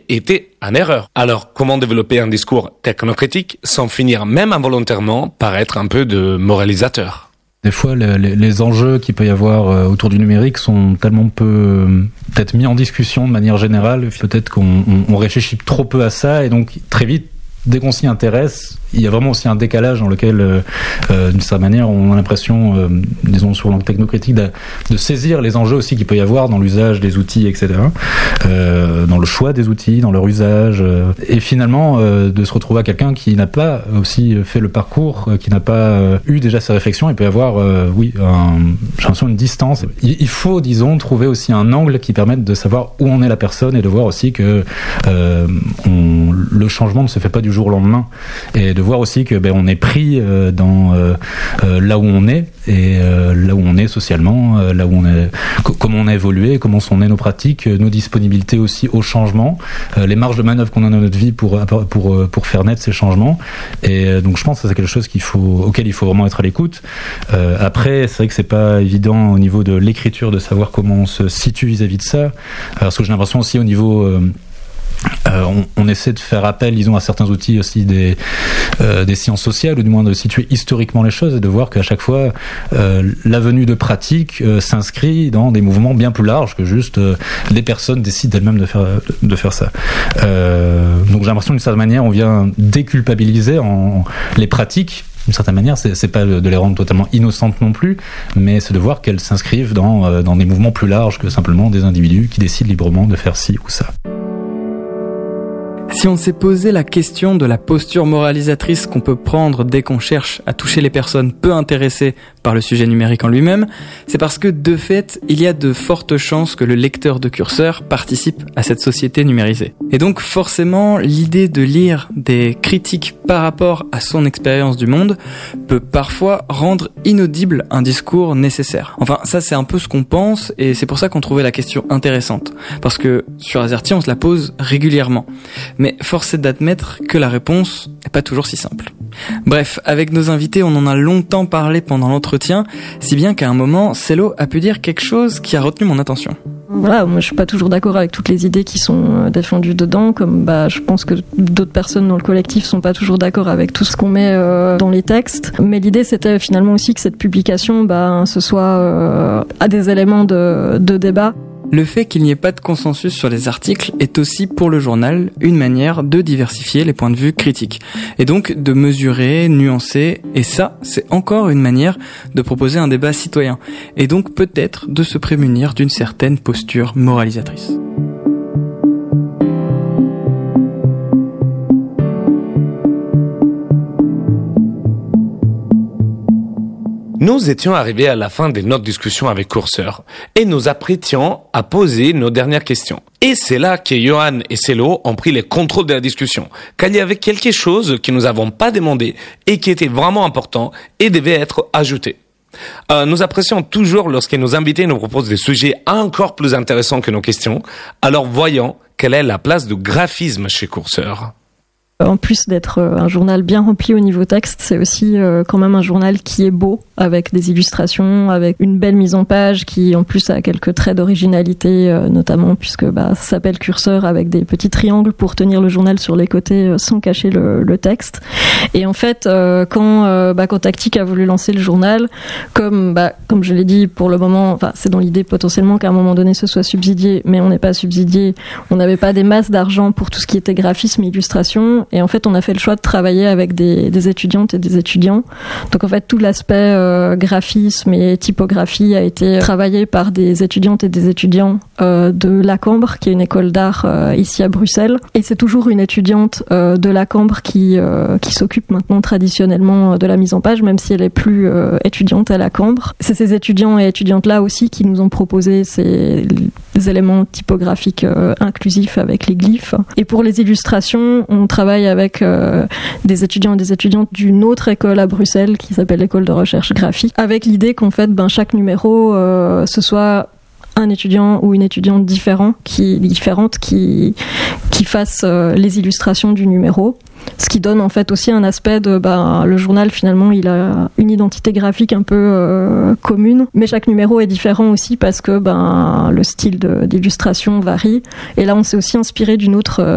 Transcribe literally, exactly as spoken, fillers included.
était en erreur. Alors, comment développer un discours technocritique sans finir même involontairement par être un peu de moralisateur ? Des fois, les, les, les enjeux qu'il peut y avoir autour du numérique sont tellement peu euh, peut-être mis en discussion de manière générale. Peut-être qu'on on, on réfléchit trop peu à ça et donc très vite, dès qu'on s'y intéresse, il y a vraiment aussi un décalage dans lequel, euh, euh, d'une certaine manière, on a l'impression, euh, disons sur l'angle technocritique, de, de saisir les enjeux aussi qu'il peut y avoir dans l'usage des outils, et cetera. Euh, dans le choix des outils, dans leur usage, euh, et finalement euh, de se retrouver à quelqu'un qui n'a pas aussi fait le parcours, euh, qui n'a pas euh, eu déjà ces réflexions, il peut y avoir, euh, oui, un, j'ai l'impression une distance. Il, il faut, disons, trouver aussi un angle qui permette de savoir où en est la personne et de voir aussi que euh, on, le changement ne se fait pas du jour au lendemain, et de voir aussi que ben on est pris euh, dans euh, euh, là où on est et euh, là où on est socialement, euh, là où on est, co- comment on a évolué, comment sont nées nos pratiques, euh, nos disponibilités aussi au changement, euh, les marges de manœuvre qu'on a dans notre vie pour pour pour faire naître ces changements. Et euh, donc je pense que c'est quelque chose qu'il faut auquel il faut vraiment être à l'écoute. Euh, après, c'est vrai que c'est pas évident au niveau de l'écriture de savoir comment on se situe vis-à-vis de ça, parce que j'ai l'impression aussi au niveau euh, Euh, on, on essaie de faire appel, disons, à certains outils aussi des, euh, des sciences sociales, ou du moins de situer historiquement les choses et de voir qu'à chaque fois, euh, la venue de pratiques euh, s'inscrit dans des mouvements bien plus larges que juste euh, les personnes décident d'elles-mêmes de faire, de faire ça. Euh, donc j'ai l'impression d'une certaine manière, on vient déculpabiliser en, les pratiques. D'une certaine manière, c'est, c'est pas de les rendre totalement innocentes non plus, mais c'est de voir qu'elles s'inscrivent dans, euh, dans des mouvements plus larges que simplement des individus qui décident librement de faire ci ou ça. Si on s'est posé la question de la posture moralisatrice qu'on peut prendre dès qu'on cherche à toucher les personnes peu intéressées par le sujet numérique en lui-même, c'est parce que de fait, il y a de fortes chances que le lecteur de curseur participe à cette société numérisée. Et donc forcément, l'idée de lire des critiques par rapport à son expérience du monde peut parfois rendre inaudible un discours nécessaire. Enfin, ça c'est un peu ce qu'on pense, et c'est pour ça qu'on trouvait la question intéressante. Parce que sur Azerty, on se la pose régulièrement. Mais force est d'admettre que la réponse n'est pas toujours si simple. Bref, avec nos invités, on en a longtemps parlé pendant l'entretien, si bien qu'à un moment, Cello a pu dire quelque chose qui a retenu mon attention. Voilà, moi je suis pas toujours d'accord avec toutes les idées qui sont défendues dedans, comme bah je pense que d'autres personnes dans le collectif sont pas toujours d'accord avec tout ce qu'on met euh, dans les textes. Mais l'idée c'était finalement aussi que cette publication, bah ce soit euh, à des éléments de, de débat. Le fait qu'il n'y ait pas de consensus sur les articles est aussi pour le journal une manière de diversifier les points de vue critiques. Et donc de mesurer, nuancer, et ça, c'est encore une manière de proposer un débat citoyen. Et donc peut-être de se prémunir d'une certaine posture moralisatrice. Nous étions arrivés à la fin de notre discussion avec Curseur et nous apprêtions à poser nos dernières questions. Et c'est là que Johan et Cello ont pris les contrôles de la discussion, car il y avait quelque chose que nous n'avons pas demandé et qui était vraiment important et devait être ajouté. Euh, nous apprécions toujours lorsque nos invités nous proposent des sujets encore plus intéressants que nos questions, alors voyons quelle est la place du graphisme chez Curseur. En plus d'être un journal bien rempli au niveau texte, c'est aussi euh, quand même un journal qui est beau, avec des illustrations, avec une belle mise en page, qui en plus a quelques traits d'originalité, euh, notamment puisque bah, ça s'appelle Curseur, avec des petits triangles pour tenir le journal sur les côtés euh, sans cacher le, le texte. Et en fait, euh, quand, euh, bah, quand Tactic a voulu lancer le journal, comme, bah, comme je l'ai dit, pour le moment, enfin, c'est dans l'idée potentiellement qu'à un moment donné ce soit subsidié, mais on n'est pas subsidié, on n'avait pas des masses d'argent pour tout ce qui était graphisme et illustration. Et en fait, on a fait le choix de travailler avec des, des étudiantes et des étudiants. Donc en fait, tout l'aspect euh, graphisme et typographie a été travaillé par des étudiantes et des étudiants euh, de La Cambre, qui est une école d'art euh, ici à Bruxelles. Et c'est toujours une étudiante euh, de La Cambre qui, euh, qui s'occupe maintenant traditionnellement de la mise en page, même si elle est plus euh, étudiante à La Cambre. C'est ces étudiants et étudiantes-là aussi qui nous ont proposé ces des éléments typographiques euh, inclusifs avec les glyphes. Et pour les illustrations, on travaille avec euh, des étudiants et des étudiantes d'une autre école à Bruxelles qui s'appelle l'école de recherche graphique, avec l'idée qu'en fait, ben, chaque numéro, euh, ce soit un étudiant ou une étudiante différent, qui, différente qui, qui fasse euh, les illustrations du numéro. Ce qui donne en fait aussi un aspect de bah, le journal finalement il a une identité graphique un peu euh, commune, mais chaque numéro est différent aussi parce que ben le style de, d'illustration varie. Et là on s'est aussi inspiré d'une autre